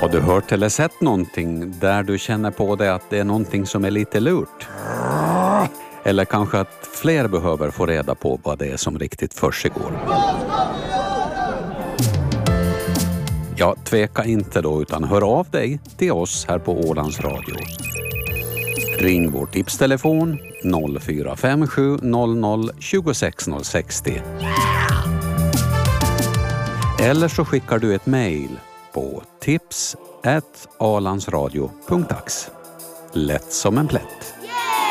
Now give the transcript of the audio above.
Har du hört eller sett någonting där du känner på dig att det är någonting som är lite lurt? Eller kanske att fler behöver få reda på vad det är som riktigt försiggår? Ja, tveka inte då utan hör av dig till oss här på Ålands Radio. Ring vår tipstelefon 0457 00 26 060. Eller så skickar du ett mejl på tips@alandsradio.ax. Lätt som en plätt.